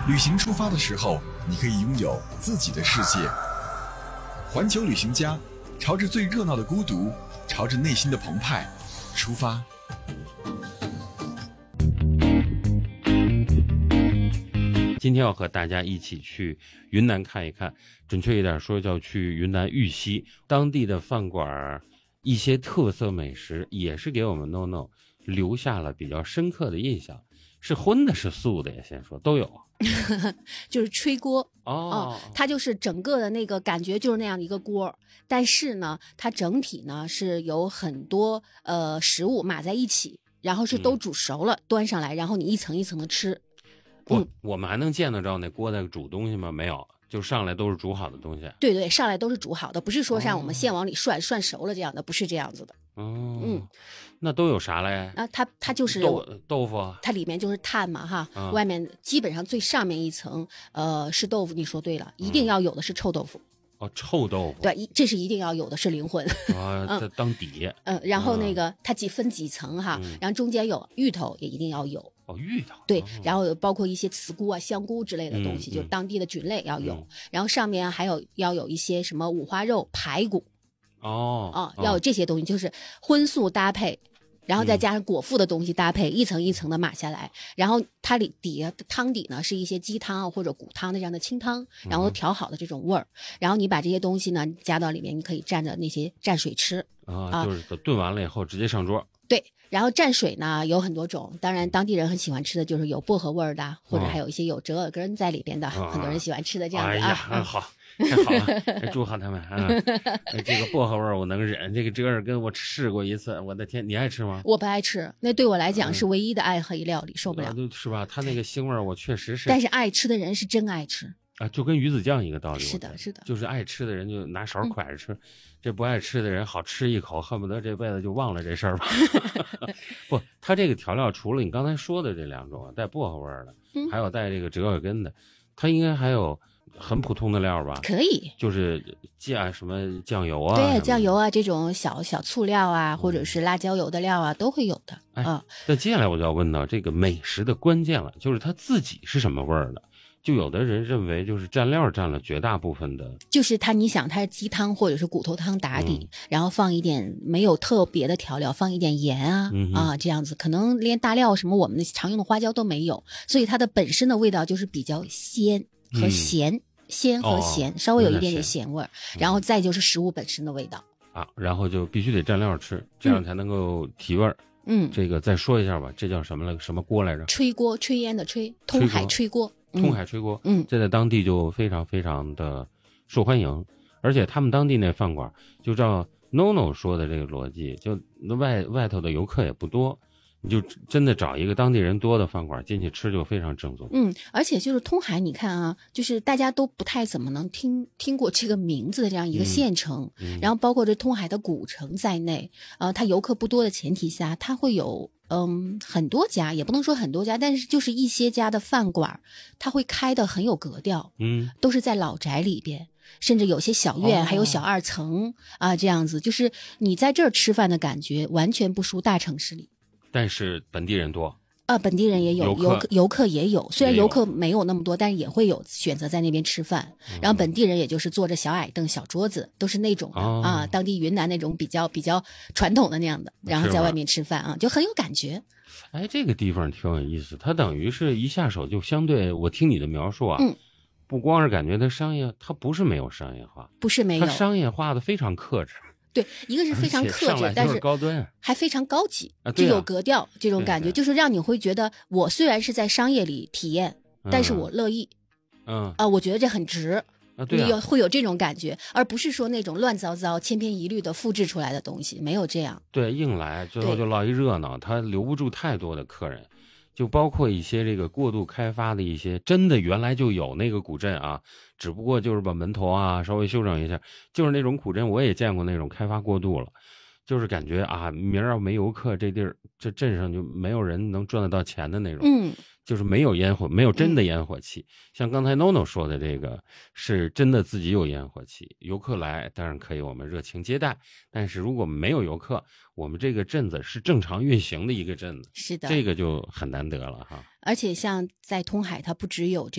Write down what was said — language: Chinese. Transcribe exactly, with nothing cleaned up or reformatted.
旅行出发的时候，你可以拥有自己的世界。环球旅行家，朝着最热闹的孤独，朝着内心的澎湃出发。 今天要和大家一起去云南看一看，准确一点说叫去云南玉溪当地的饭馆，一些特色美食也是给我们 NONO 留下了比较深刻的印象。是荤的是素的呀？先说都有就是吹锅哦, 哦，它就是整个的那个感觉就是那样的一个锅，但是呢它整体呢是有很多呃食物码在一起，然后是都煮熟了、嗯、端上来，然后你一层一层的吃。 不、 嗯， 我们还能见得着那锅在煮东西吗？没有，就上来都是煮好的东西。 对对，上来都是煮好的，不是说像我们现往里涮、哦、涮熟了这样的，不是这样子的。 哦，嗯，那都有啥嘞？ 啊，它它就是豆豆腐， 它里面就是碳嘛哈、嗯，外面基本上最上面一层呃是豆腐，你说对了，一定要有的是臭豆腐。 嗯、哦，臭豆腐， 对，这是一定要有的，是灵魂啊，这当底。 嗯，然后那个、嗯、它几分几层哈、嗯，然后中间有芋头也一定要有。 哦，芋头对、哦，然后包括一些茨菇啊、香菇之类的东西， 嗯、 就是当地的菌类要有、 嗯， 然后上面还有要有一些什么五花肉、排骨， 哦， 啊、哦，要有这些东西，就是荤素搭配，然后再加上果腹的东西搭配，嗯、一层一层的码下来，然后它里底下汤底呢是一些鸡汤或者骨汤的这样的清汤，然后调好的这种味儿、嗯，然后你把这些东西呢加到里面，你可以蘸着那些蘸水吃啊，就是炖完了以后直接上桌。 对，然后蘸水呢有很多种，当然当地人很喜欢吃的就是有薄荷味儿的，或者还有一些有折耳根在里边的、哦，很多人喜欢吃的这样的啊。 哎呀，好，太好了，祝贺他们啊！这个薄荷味儿我能忍，这个折耳根我试过一次，我的天，你爱吃吗？ 我不爱吃，那对我来讲是唯一的爱黑料理，受不了。 啊、是吧？它那个腥味儿我确实是。 但是爱吃的人是真爱吃。 啊，就跟鱼子酱一个道理。 是的，是的， 就是爱吃的人就拿勺蒯着吃、嗯，这不爱吃的人好吃一口，恨不得这辈子就忘了这事儿吧。不，它这个调料除了你刚才说的这两种带薄荷味儿的、嗯，还有带这个折耳根的，它应该还有很普通的料吧？ 可以， 就是酱什么酱油啊， 对，酱油啊这种小小醋料啊，或者是辣椒油的料啊，都会有的。 哎， 嗯， 那接下来我就要问到这个美食的关键了，就是它自己是什么味儿的？就有的人认为就是蘸料占了绝大部分的， 就是它你想它是鸡汤或者是骨头汤打底、嗯、然后放一点没有特别的调料，放一点盐啊、嗯、啊这样子，可能连大料什么我们常用的花椒都没有，所以它的本身的味道就是比较鲜和咸、嗯、鲜和咸、哦、稍微有一点点咸味、嗯、然后再就是食物本身的味道啊，然后就必须得蘸料吃，这样才能够提味儿。嗯，这个再说一下吧，这叫什么来什么锅来着？ 吹锅，炊烟的炊，通海吹锅。 通海吹锅， 嗯， 这在当地就非常非常的受欢迎，而且他们当地那饭馆就照 NONO 说的这个逻辑，就外外头的游客也不多，你就真的找一个当地人多的饭馆进去吃就非常正宗。 嗯，而且就是通海，你看啊，就是大家都不太怎么能听听过这个名字的这样一个县城，嗯嗯、然后包括这通海的古城在内，呃，它游客不多的前提下，它会有。嗯，很多家也不能说很多家，但是就是一些家的饭馆，它会开得很有格调， 嗯， 都是在老宅里边，甚至有些小院、哦、还有小二层啊，这样子，就是你在这儿吃饭的感觉完全不输大城市里。 但是本地人多。 啊，本地人也有，游客游客也有，虽然游客没有那么多，但是也会有选择在那边吃饭。嗯、然后本地人也就是坐着小矮凳、小桌子，都是那种的、哦、啊，当地云南那种比较比较传统的那样的，然后在外面吃饭啊，就很有感觉。 哎，这个地方挺有意思，它等于是一下手就相对，我听你的描述啊， 嗯， 不光是感觉它商业，它不是没有商业化， 不是没有， 它商业化的非常克制。 对，一个是非常克制，但是高端， 还非常高级， 啊、 就有格调这种感觉，就是让你会觉得我虽然是在商业里体验，嗯、但是我乐意， 嗯啊、呃，我觉得这很值。 啊，对啊， 你有会有这种感觉，而不是说那种乱糟糟、千篇一律的复制出来的东西，没有这样。 对，硬来，最后就落一热闹，它留不住太多的客人。就包括一些这个过度开发的一些真的原来就有那个古镇啊，只不过就是把门头啊稍微修整一下，就是那种古镇我也见过那种开发过度了，就是感觉啊明儿要没游客，这地儿这镇上就没有人能赚得到钱的那种。 嗯， 就是没有烟火，没有真的烟火气。嗯、像刚才 NONO 说的这个，是真的自己有烟火气，游客来当然可以我们热情接待，但是如果没有游客，我们这个镇子是正常运行的一个镇子， 是的， 这个就很难得了哈。 而且像在通海，它不只有这